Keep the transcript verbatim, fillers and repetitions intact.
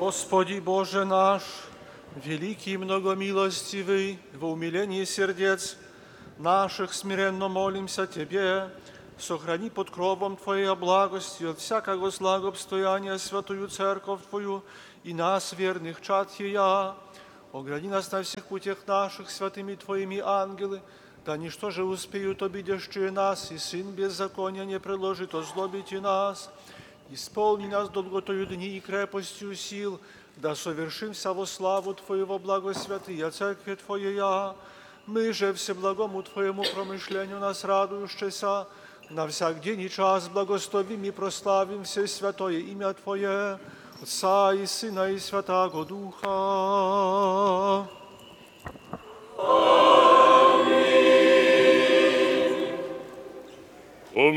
Господи Боже наш, великий и многомилостивый, во умилении сердец наших смиренно молимся Тебе, сохрани под кровом Твоей благости от всякого злого обстояния святую Церковь Твою и нас, верных чад Ея. Огради нас на всех путях наших святыми Твоими ангелы, да ничто же успеют обидящие нас, и сын беззакония не предложит озлобить и нас. Исполни нас долготою дни и крепостью сил, да совершимся во славу Твою во благо святые Церкви Твоя. Мы же всеблагому Твоему промышлению нас радующееся, на всяк день и час благословим и прославим все святое имя Твое, Отца и Сына и Святаго Духа.